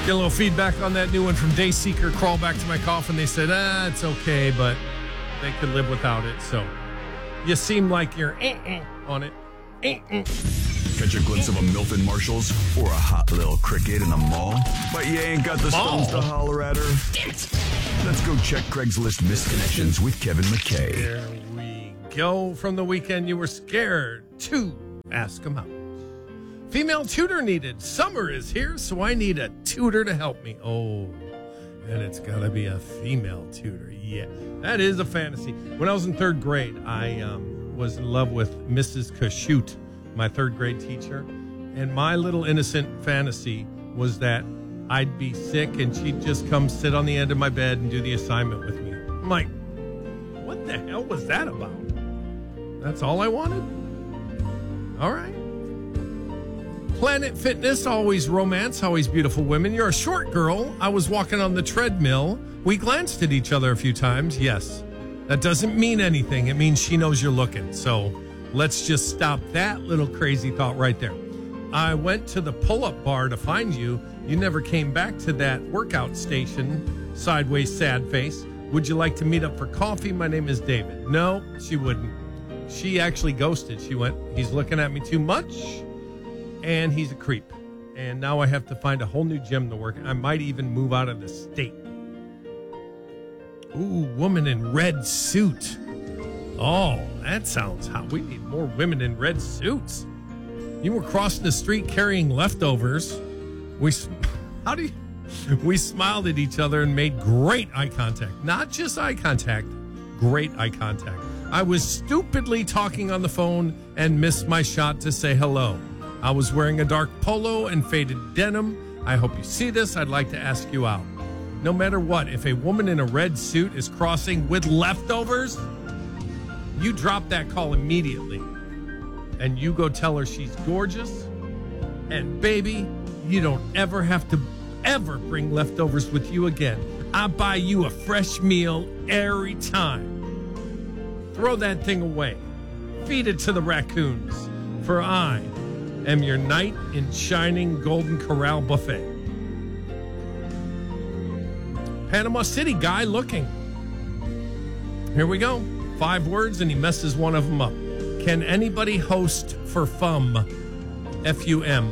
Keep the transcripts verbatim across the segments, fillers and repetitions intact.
Get a little feedback on that new one from Dayseeker, Crawl Back to My Coffin. They said, ah, it's okay, but they could live without it. So you seem like you're eh-eh on it. Eh-eh. Catch a glimpse of a MILF in Marshall's or a hot little cricket in the mall, but you ain't got the stones to holler at her? Let's go check Craigslist Misconnections with Kevin McKay. There we go. From the weekend you were scared to ask him out. Female tutor needed. Summer is here, so I need a tutor to help me. Oh, and it's got to be a female tutor. Yeah, that is a fantasy. When I was in third grade, I um, was in love with Missus Kashut, my third grade teacher. And my little innocent fantasy was that I'd be sick and she'd just come sit on the end of my bed and do the assignment with me. I'm like, what the hell was that about? That's all I wanted? All right. Planet Fitness, always romance, always beautiful women. You're a short girl. I was walking on the treadmill. We glanced at each other a few times. Yes, that doesn't mean anything. It means she knows you're looking. So let's just stop that little crazy thought right there. I went to the pull-up bar to find you. You never came back to that workout station. Sideways sad face. Would you like to meet up for coffee? My name is David. No, she wouldn't. She actually ghosted. She went, he's looking at me too much. And he's a creep. And now I have to find a whole new gym to work. I might even move out of the state. Ooh, woman in red suit. Oh, that sounds hot. We need more women in red suits. You were crossing the street carrying leftovers. We, how do you, we smiled at each other and made great eye contact. Not just eye contact, great eye contact. I was stupidly talking on the phone and missed my shot to say hello. I was wearing a dark polo and faded denim. I hope you see this. I'd like to ask you out. No matter what, if a woman in a red suit is crossing with leftovers, you drop that call immediately. And you go tell her she's gorgeous. And baby, you don't ever have to ever bring leftovers with you again. I buy you a fresh meal every time. Throw that thing away. Feed it to the raccoons. For I am your knight in shining Golden Corral buffet. Panama City guy looking. Here we go. Five words and he messes one of them up. Can anybody host for F U M? F U M.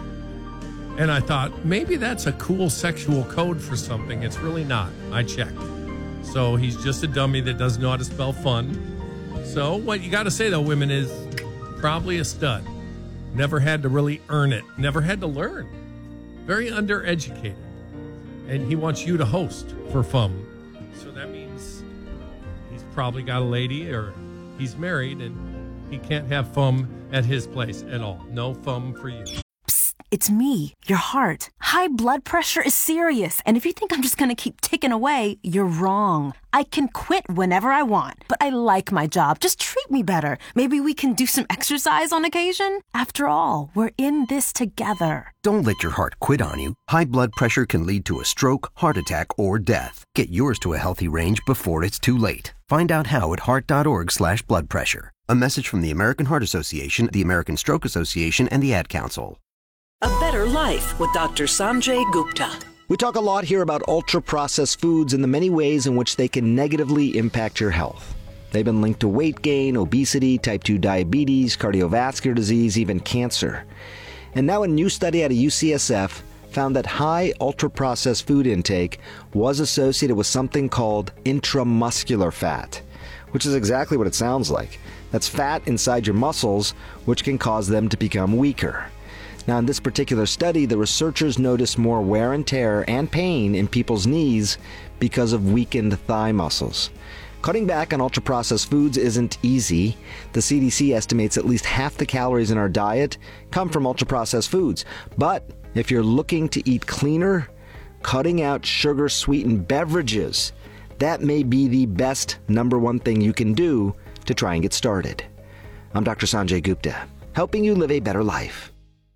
And I thought, maybe that's a cool sexual code for something. It's really not. I checked. So he's just a dummy that doesn't know how to spell fun. So what you got to say, though, women, is probably a stud. Never had to really earn it. Never had to learn. Very undereducated. And he wants you to host for F U M. So that means he's probably got a lady or he's married and he can't have F U M at his place at all. No F U M for you. Psst, it's me, your heart. High blood pressure is serious. And if you think I'm just going to keep ticking away, you're wrong. I can quit whenever I want, but I like my job. Just treat me better. Maybe we can do some exercise on occasion. After all, we're in this together. Don't let your heart quit on you. High blood pressure can lead to a stroke, heart attack, or death. Get yours to a healthy range before it's too late. Find out how at heart.org slash blood pressure. A message from the American Heart Association, the American Stroke Association, and the Ad Council. A Better Life with Doctor Sanjay Gupta. We talk a lot here about ultra-processed foods and the many ways in which they can negatively impact your health. They've been linked to weight gain, obesity, type two diabetes, cardiovascular disease, even cancer. And now a new study out of U C S F found that high ultra-processed food intake was associated with something called intramuscular fat, which is exactly what it sounds like. That's fat inside your muscles, which can cause them to become weaker. Now, in this particular study, the researchers noticed more wear and tear and pain in people's knees because of weakened thigh muscles. Cutting back on ultra-processed foods isn't easy. The C D C estimates at least half the calories in our diet come from ultra-processed foods. But if you're looking to eat cleaner, cutting out sugar-sweetened beverages, that may be the best number one thing you can do to try and get started. I'm Doctor Sanjay Gupta, helping you live a better life.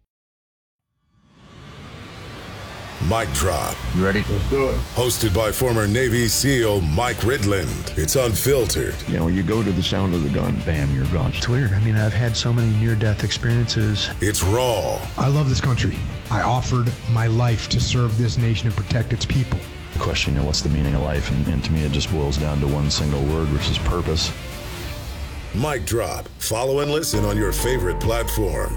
Mic Drop. You ready? Let's do it. Hosted by former Navy SEAL Mike Ridland. It's unfiltered. You know, you go to the sound of the gun, bam, you're gone. It's weird. I mean, I've had so many near-death experiences. It's raw. I love this country. I offered my life to serve this nation and protect its people. Question, you know, what's the meaning of life? And, and to me, it just boils down to one single word, which is purpose. Mic Drop. Follow and listen on your favorite platform.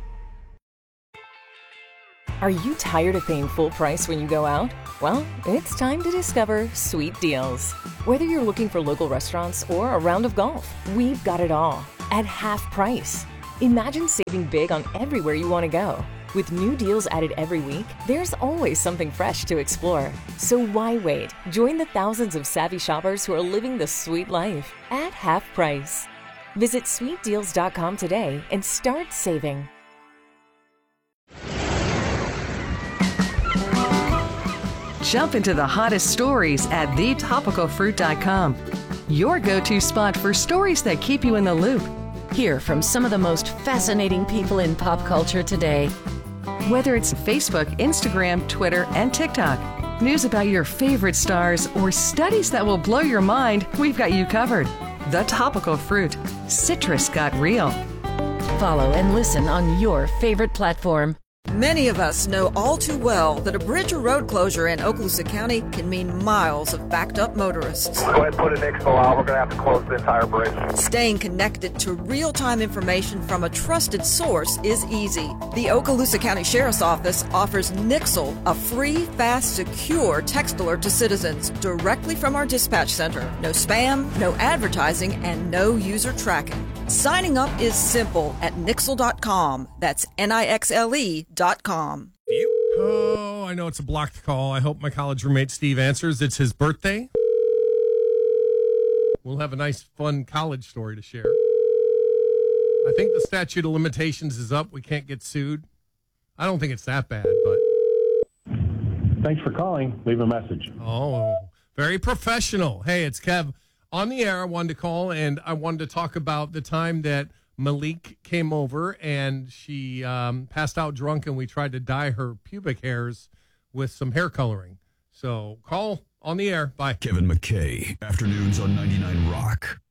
Are you tired of paying full price when you go out? Well, it's time to discover Sweet Deals. Whether you're looking for local restaurants or a round of golf, we've got it all at half price. Imagine saving big on everywhere you want to go. With new deals added every week, there's always something fresh to explore. So why wait? Join the thousands of savvy shoppers who are living the sweet life at half price. Visit sweet deals dot com today and start saving. Jump into the hottest stories at the topical fruit dot com. Your go-to spot for stories that keep you in the loop. Hear from some of the most fascinating people in pop culture today. Whether it's Facebook, Instagram, Twitter, and TikTok, news about your favorite stars, or studies that will blow your mind, we've got you covered. The Topical Fruit. Citrus got real. Follow and listen on your favorite platform. Many of us know all too well that a bridge or road closure in Okaloosa County can mean miles of backed-up motorists. Go ahead and put an X F O out. We're going to have to close the entire bridge. Staying connected to real-time information from a trusted source is easy. The Okaloosa County Sheriff's Office offers Nixle, a free, fast, secure text alert to citizens directly from our dispatch center. No spam, no advertising, and no user tracking. Signing up is simple at nixle dot com. That's N I X L E dot com. Oh, I know it's a blocked call. I hope my college roommate Steve answers. It's his birthday. We'll have a nice, fun college story to share. I think the statute of limitations is up. We can't get sued. I don't think it's that bad, but... Thanks for calling. Leave a message. Oh, very professional. Hey, it's Kev. On the air, I wanted to call, and I wanted to talk about the time that Malik came over, and she um, passed out drunk, and we tried to dye her pubic hairs with some hair coloring. So call on the air. Bye. Kevin McKay, afternoons on ninety-nine Rock.